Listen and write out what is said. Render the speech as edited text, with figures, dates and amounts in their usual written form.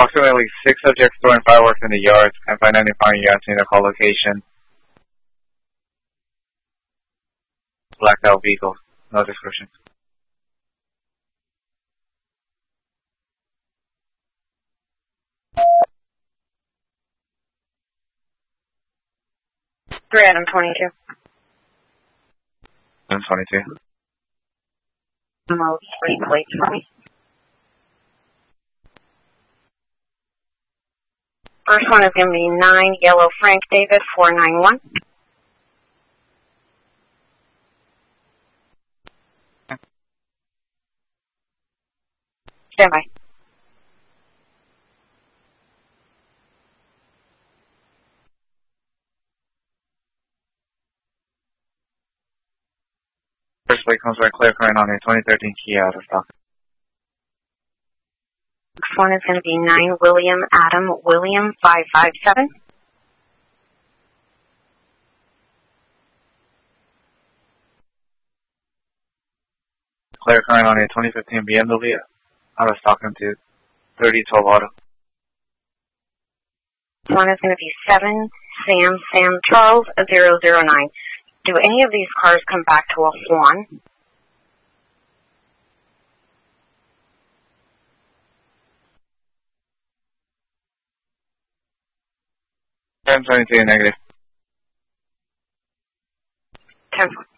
Approximately 6 subjects storing fireworks in the yards. Can't find any firing yards in the call location. Blacked out vehicles. No description. Adam 22. Adam 22. Mo 3 plates for me. First one is going to be 9 Yellow Frank David 491. Stand by. First plate comes right clear current on a 2013 Kia out of stock. Next one is going to be 9 William Adam William 557. Clear current on a 2015 BMW out of stock into 3012 auto. Next one is going to be 7 Sam Charles 009. Do any of these cars come back to a Juan? Adam 22 negative. 10.